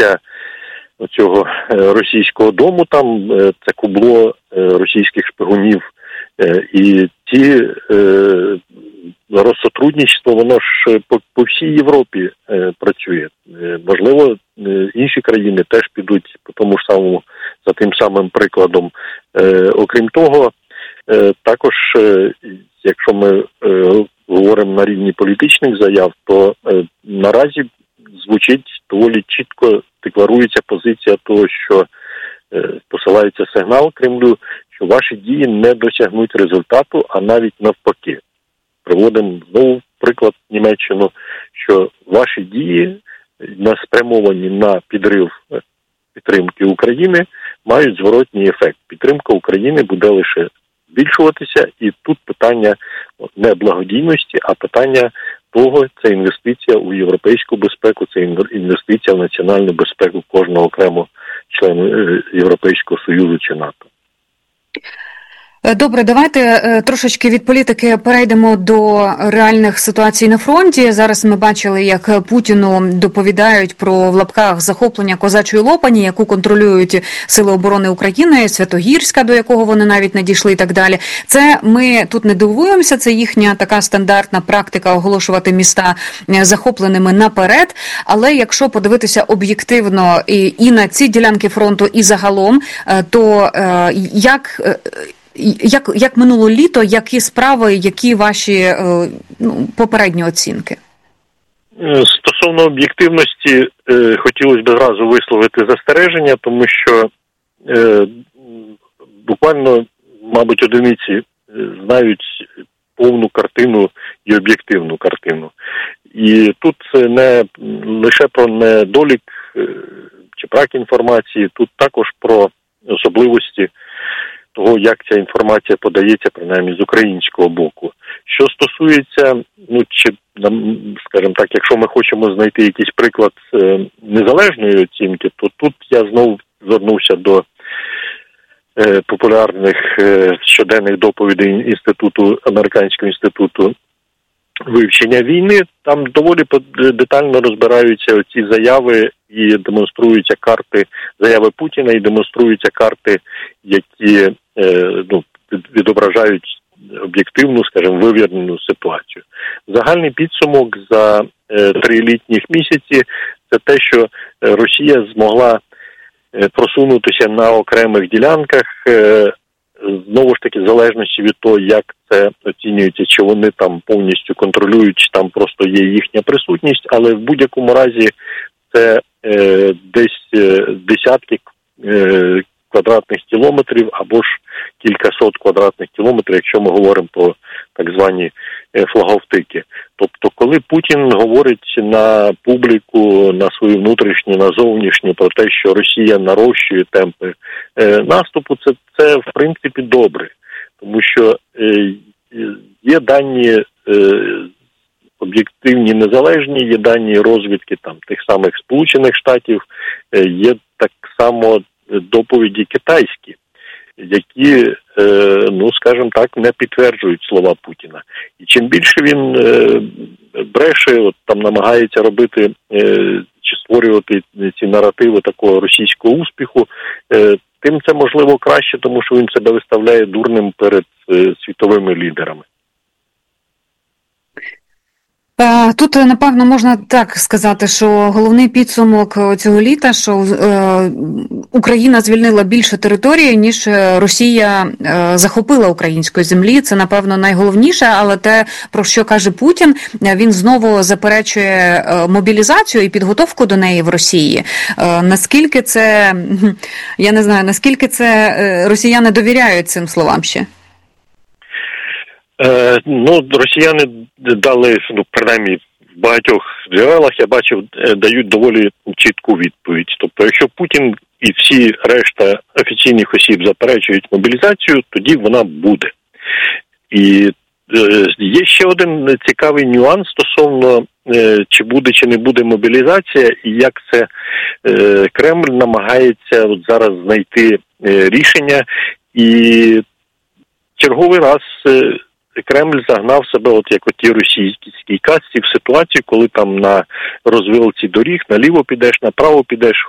відкриття цього російського дому, там це кубло російських шпигунів, і ці розсотрудничество, воно ж по всій Європі працює. Можливо, інші країни теж підуть по тому ж самому, за тим самим прикладом. Окрім того, також, якщо ми говоримо на рівні політичних заяв, то наразі звучить доволі чітко, декларується позиція того, що посилається сигнал Кремлю, що ваші дії не досягнуть результату, а навіть навпаки. Приводимо знову приклад Німеччину, що ваші дії, спрямовані на підрив підтримки України, мають зворотній ефект. Підтримка України буде лише збільшуватися, і тут питання не благодійності, а питання того, це інвестиція у європейську безпеку, це інвестиція в національну безпеку кожного окремо члена Європейського Союзу чи НАТО. Добре, давайте трошечки від політики перейдемо до реальних ситуацій на фронті. Зараз ми бачили, як Путіну доповідають про, в лапках, захоплення Козачої Лопані, яку контролюють Сили оборони України, Святогірська, до якого вони навіть не дійшли і так далі. Це ми тут не дивуємося, це їхня така стандартна практика оголошувати міста захопленими наперед. Але якщо подивитися об'єктивно і на ці ділянки фронту, і загалом, то як минуло літо, які справи, які ваші попередні оцінки? Стосовно об'єктивності, хотілося б зразу висловити застереження, тому що буквально, мабуть, одиниці знають повну картину і об'єктивну картину. І тут не лише про недолік чи брак інформації, тут також про особливості того, як ця інформація подається, принаймні, з українського боку. Що стосується, скажімо так, якщо ми хочемо знайти якийсь приклад незалежної оцінки, то тут я знову звернувся до популярних щоденних доповідей Американського інституту вивчення війни. Там доволі детально розбираються оці заяви і демонструються карти, заяви Путіна, і демонструються карти, які відображають об'єктивну, скажімо, вивірену ситуацію. Загальний підсумок за 3 літніх місяці – це те, що Росія змогла просунутися на окремих ділянках, знову ж таки, в залежності від того, як це оцінюється, чи вони там повністю контролюють, чи там просто є їхня присутність, але в будь-якому разі це десь десятки квадратних кілометрів або ж кількасот квадратних кілометрів, якщо ми говоримо про так звані флаговтики. Тобто, коли Путін говорить на публіку, на свою внутрішню, на зовнішню, про те, що Росія нарощує темпи наступу, це в принципі добре. Тому що є дані об'єктивні, незалежні, є дані розвідки там тих самих Сполучених Штатів, є так само доповіді китайські, які, скажімо так, не підтверджують слова Путіна. І чим більше він бреше, там намагається робити чи створювати ці наративи такого російського успіху, тим це можливо краще, тому що він себе виставляє дурним перед світовими лідерами. Тут, напевно, можна так сказати, що головний підсумок цього літа, що Україна звільнила більше території, ніж Росія захопила української землі. Це, напевно, найголовніше, але те, про що каже Путін, він знову заперечує мобілізацію і підготовку до неї в Росії. Наскільки це, я не знаю, наскільки це росіяни довіряють цим словам ще? Росіяни дали, принаймні, в багатьох джерелах, я бачив, дають доволі чітку відповідь. Тобто, якщо Путін і всі решта офіційних осіб заперечують мобілізацію, тоді вона буде. І є ще один цікавий нюанс стосовно, чи буде, чи не буде мобілізація, і як це Кремль намагається зараз знайти рішення. І черговий раз Кремль загнав себе, як у тій російській казці, в ситуацію, коли там на розвилці доріг наліво підеш, направо підеш,